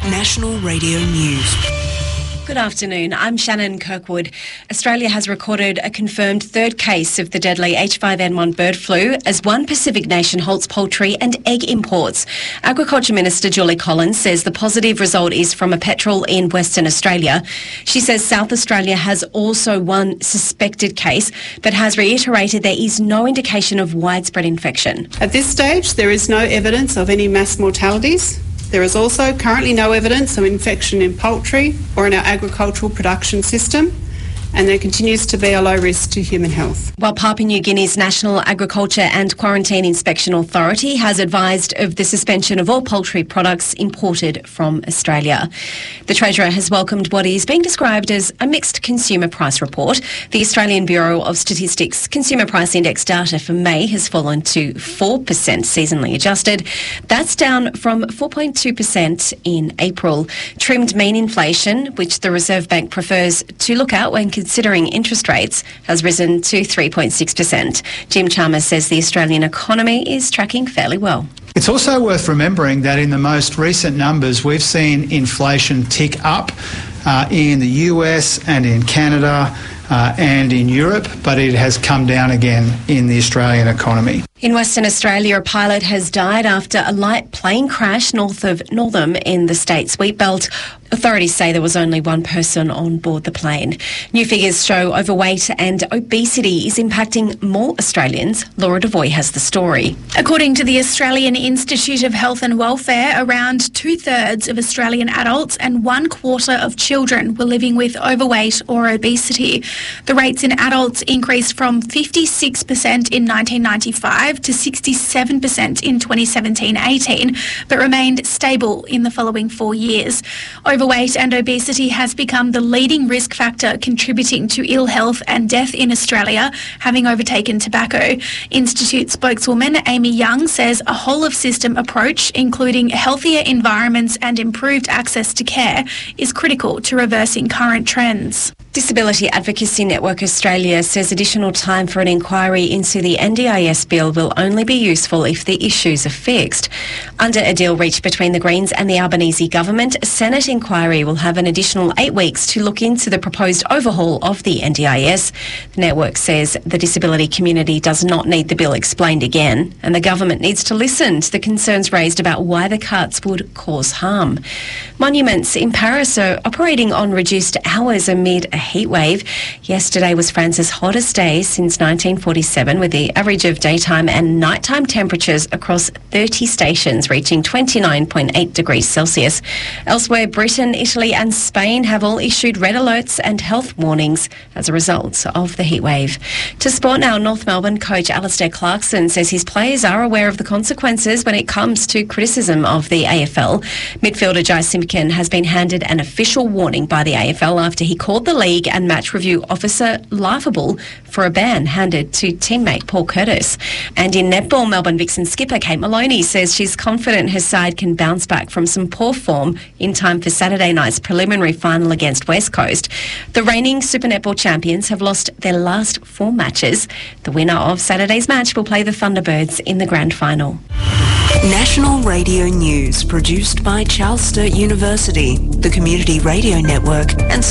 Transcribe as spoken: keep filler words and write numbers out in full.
National Radio News. Good afternoon, I'm Shannon Kirkwood. Australia has recorded a confirmed third case of the deadly H five N one bird flu as one Pacific nation halts poultry and egg imports. Agriculture Minister Julie Collins says the positive result is from a petrel in Western Australia. She says South Australia has also one suspected case, but has reiterated there is no indication of widespread infection. At this stage, there is no evidence of any mass mortalities. There is also currently no evidence of infection in poultry or in our agricultural production system, and there continues to be a low risk to human health. While Papua New Guinea's National Agriculture and Quarantine Inspection Authority has advised of the suspension of all poultry products imported from Australia. The Treasurer has welcomed what is being described as a mixed consumer price report. The Australian Bureau of Statistics Consumer Price Index data for May has fallen to four percent seasonally adjusted. That's down from four point two percent in April. Trimmed mean inflation, which the Reserve Bank prefers to look at when considering interest rates, has risen to three point six percent. Jim Chalmers says the Australian economy is tracking fairly well. It's also worth remembering that in the most recent numbers, we've seen inflation tick up uh, in the U S and in Canada uh, and in Europe, but it has come down again in the Australian economy. In Western Australia, a pilot has died after a light plane crash north of Northam in the state's Wheatbelt. Authorities say there was only one person on board the plane. New figures show overweight and obesity is impacting more Australians. Laura Devoy has the story. According to the Australian Institute of Health and Welfare, around two-thirds of Australian adults and one quarter of children were living with overweight or obesity. The rates in adults increased from fifty-six percent in nineteen ninety-five to sixty-seven percent in twenty seventeen eighteen, but remained stable in the following four years. Overweight and obesity has become the leading risk factor contributing to ill health and death in Australia, having overtaken tobacco. Institute spokeswoman Amy Young says a whole-of-system approach, including healthier environments and improved access to care, is critical to reversing current trends. Disability Advocacy Network Australia says additional time for an inquiry into the N D I S bill will only be useful if the issues are fixed. Under a deal reached between the Greens and the Albanese government, a Senate inquiry will have an additional eight weeks to look into the proposed overhaul of the N D I S. The network says the disability community does not need the bill explained again, and the government needs to listen to the concerns raised about why the cuts would cause harm. Monuments in Paris are operating on reduced hours amid a heat wave. Yesterday was France's hottest day since nineteen forty-seven, with the average of daytime and nighttime temperatures across thirty stations reaching twenty-nine point eight degrees Celsius. Elsewhere, Britain, Italy and Spain have all issued red alerts and health warnings as a result of the heatwave. To sport now, North Melbourne coach Alistair Clarkson says his players are aware of the consequences when it comes to criticism of the A F L. Midfielder Jai Simpkin has been handed an official warning by the A F L after he called the league and match review officer laughable for a ban handed to teammate Paul Curtis. And in netball, Melbourne Vixen skipper Kate Maloney says she's confident her side can bounce back from some poor form in time for Saturday night's preliminary final against West Coast. The reigning Super Netball champions have lost their last four matches. The winner of Saturday's match will play the Thunderbirds in the grand final. National Radio News, produced by Charles Sturt University, the Community Radio Network, and